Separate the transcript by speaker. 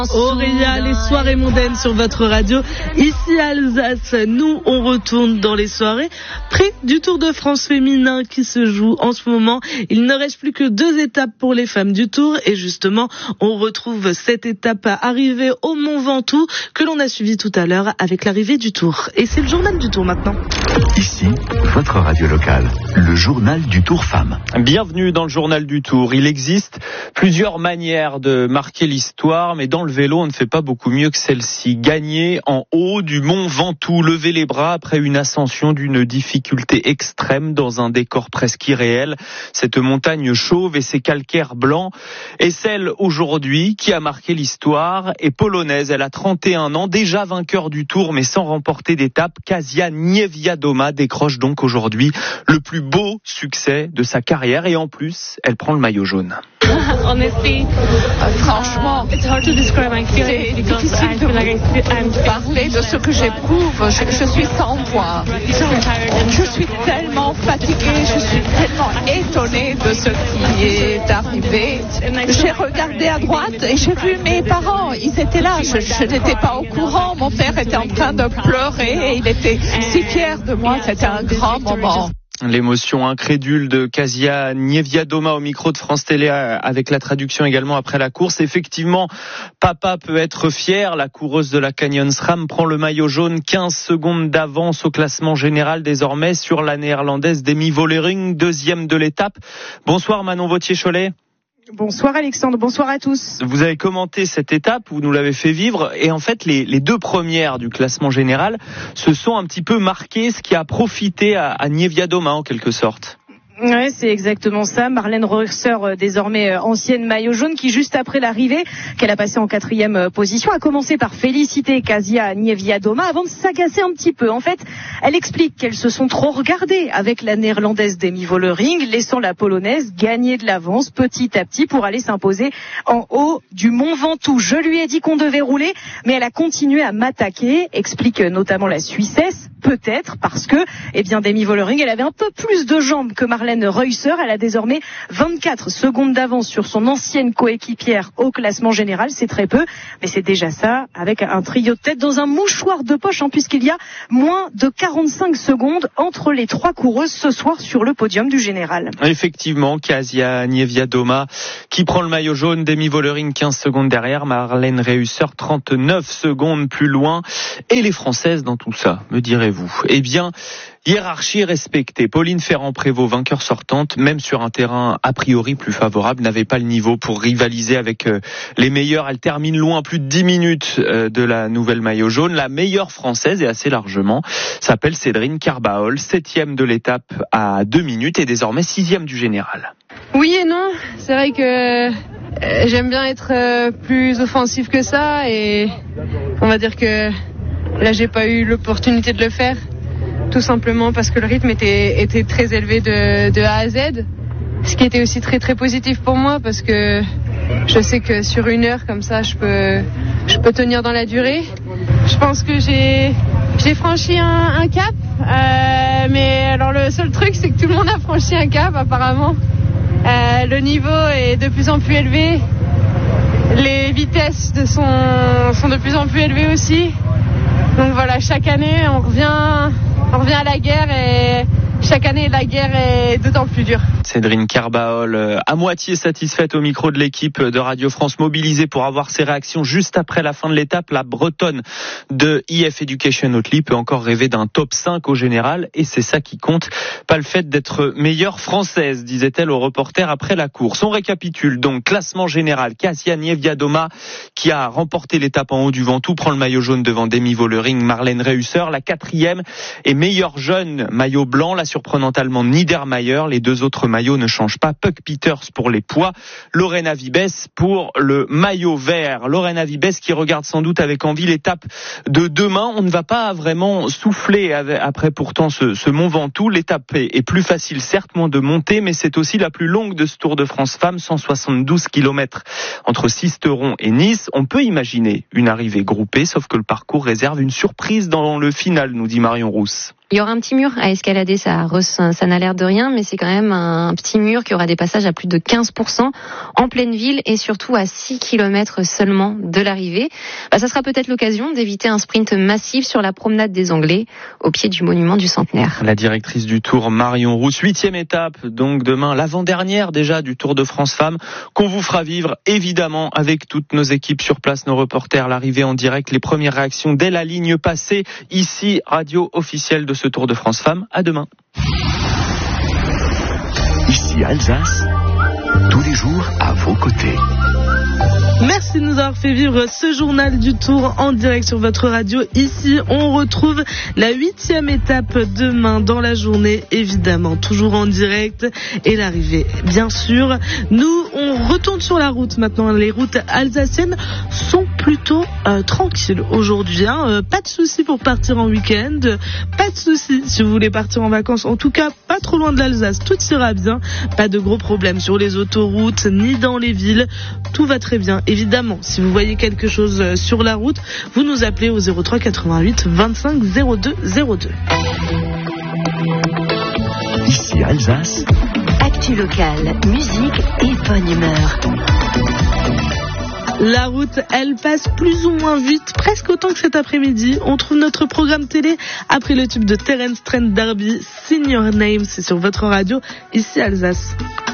Speaker 1: Aurélia, les soirées mondaines sur votre radio. Ici à Alsace, nous on retourne dans les soirées près du Tour de France féminin qui se joue en ce moment. Il ne reste plus que 2 étapes pour les femmes du Tour et justement on retrouve cette étape arrivée au Mont Ventoux que l'on a suivi tout à l'heure avec l'arrivée du Tour. Et c'est le journal du Tour maintenant.
Speaker 2: Ici, votre radio locale, le journal du Tour Femmes.
Speaker 3: Bienvenue dans le journal du Tour. Il existe plusieurs manières de marquer l'histoire, mais dans le vélo, on ne fait pas beaucoup mieux que celle-ci. Gagner en haut du Mont Ventoux, lever les bras après une ascension d'une difficulté extrême dans un décor presque irréel. Cette montagne chauve et ses calcaires blancs est celle aujourd'hui qui a marqué l'histoire et polonaise. Elle a 31 ans, déjà vainqueur du Tour, mais sans remporter d'étape. Kasia Niewiadoma décroche donc aujourd'hui le plus beau succès de sa carrière et en plus, elle prend le maillot jaune.
Speaker 4: Franchement, c'est difficile de parler de ce que j'éprouve. Je suis sans voix. Je suis tellement fatiguée, je suis tellement étonnée de ce qui est arrivé. J'ai regardé à droite et j'ai vu mes parents. Ils étaient là. Je n'étais pas au courant. Mon père était en train de pleurer et il était si fier de moi. C'était un grand moment.
Speaker 3: L'émotion incrédule de Kasia Niewiadoma au micro de France Télé avec la traduction également après la course. Effectivement, papa peut être fier. La coureuse de la Canyon SRAM prend le maillot jaune, 15 secondes d'avance au classement général désormais sur la néerlandaise Demi Vollering, deuxième de l'étape. Bonsoir Manon Vauthier-Cholet.
Speaker 5: Bonsoir Alexandre, bonsoir à tous.
Speaker 3: Vous avez commenté cette étape, vous nous l'avez fait vivre et en fait les 2 premières du classement général se sont un petit peu marquées, ce qui a profité à Niewiadoma en quelque sorte.
Speaker 5: Ouais, c'est exactement ça. Marlène Reusser, désormais ancienne maillot jaune, qui juste après l'arrivée, qu'elle a passé en 4e position, a commencé par féliciter Kasia Niewiadoma avant de s'agacer un petit peu. En fait, elle explique qu'elles se sont trop regardées avec la néerlandaise Demi Vollering, laissant la polonaise gagner de l'avance petit à petit pour aller s'imposer en haut du Mont Ventoux. Je lui ai dit qu'on devait rouler, mais elle a continué à m'attaquer, explique notamment la Suissesse. Peut-être parce que, Demi Vollering, elle avait un peu plus de jambes que Marlène Reusser. Elle a désormais 24 secondes d'avance sur son ancienne coéquipière au classement général. C'est très peu, mais c'est déjà ça, avec un trio de tête dans un mouchoir de poche, puisqu'il y a moins de 45 secondes entre les 3 coureuses ce soir sur le podium du général.
Speaker 3: Effectivement, Kasia Niewiadoma qui prend le maillot jaune, Demi Vollering 15 secondes derrière, Marlène Reusser 39 secondes plus loin. Et les Françaises dans tout ça, me direz-vous? Hiérarchie respectée. Pauline Ferrand-Prévot, vainqueur sortante, même sur un terrain a priori plus favorable, n'avait pas le niveau pour rivaliser avec les meilleurs. Elle termine loin, plus de 10 minutes de la nouvelle maillot jaune. La meilleure française, et assez largement, s'appelle Cédrine Carbaol, 7e de l'étape à 2 minutes et désormais 6e du général.
Speaker 6: Oui et non. C'est vrai que j'aime bien être plus offensif que ça et on va dire que là j'ai pas eu l'opportunité de le faire. Tout simplement parce que le rythme était très élevé de A à Z. Ce qui était aussi très très positif pour moi parce que je sais que sur 1 heure comme ça je peux tenir dans la durée. Je pense que j'ai franchi un cap. Mais alors le seul truc c'est que tout le monde a franchi un cap apparemment. Le niveau est de plus en plus élevé. Les vitesses sont de plus en plus élevées aussi. Donc voilà, chaque année on revient à la guerre et chaque année la guerre est d'autant plus dure.
Speaker 3: Cédrine Carbaol, à moitié satisfaite au micro de l'équipe de Radio France, mobilisée pour avoir ses réactions juste après la fin de l'étape. La Bretonne de IF Education Hotely peut encore rêver d'un top 5 au général et c'est ça qui compte. Pas le fait d'être meilleure française, disait-elle au reporter après la course. On récapitule donc classement général. Kasia Niewiadoma qui a remporté l'étape en haut du Ventoux prend le maillot jaune devant Demi Vollering, Marlène Reusser. La 4e est meilleure jeune maillot blanc, la surprenante allemande Niedermayer. Les 2 autres maillots ne change pas. Puck Peters pour les poids, Lorena Vibes pour le maillot vert. Lorena Vibes qui regarde sans doute avec envie l'étape de demain. On ne va pas vraiment souffler après pourtant ce Mont Ventoux. L'étape est plus facile, certes, moins de montée, mais c'est aussi la plus longue de ce Tour de France Femmes, 172 km entre Sisteron et Nice. On peut imaginer une arrivée groupée, sauf que le parcours réserve une surprise dans le final, nous dit Marion Rousse.
Speaker 7: Il y aura un petit mur à escalader, ça n'a l'air de rien, mais c'est quand même un petit mur qui aura des passages à plus de 15% en pleine ville et surtout à 6 km seulement de l'arrivée. Ça sera peut-être l'occasion d'éviter un sprint massif sur la promenade des Anglais, au pied du monument du Centenaire.
Speaker 3: La directrice du Tour, Marion Rousse, 8e étape, donc demain, l'avant-dernière déjà du Tour de France Femmes, qu'on vous fera vivre évidemment avec toutes nos équipes sur place, nos reporters, l'arrivée en direct, les premières réactions dès la ligne passée, ici, radio officielle de ce Tour de France Femmes. À demain.
Speaker 2: Ici Alsace, tous les jours à vos côtés.
Speaker 1: Merci de nous avoir fait vivre ce journal du Tour en direct sur votre radio. Ici, on retrouve la 8e étape demain dans la journée, évidemment, toujours en direct. Et l'arrivée, bien sûr. Nous, on retourne sur la route maintenant. Les routes alsaciennes sont plutôt tranquilles aujourd'hui. Pas de soucis pour partir en week-end. Pas de soucis si vous voulez partir en vacances. En tout cas, pas trop loin de l'Alsace. Tout ira bien. Pas de gros problèmes sur les autoroutes ni dans les villes. Tout va très bien. Évidemment, si vous voyez quelque chose sur la route, vous nous appelez au 03 88 25 02 02.
Speaker 2: Ici Alsace.
Speaker 8: Actu locale, musique et bonne humeur.
Speaker 1: La route, elle passe plus ou moins vite, presque autant que cet après-midi. On trouve notre programme télé après le tube de Terence Trent D'Arby, Sing Your Name, c'est sur votre radio, ici Alsace.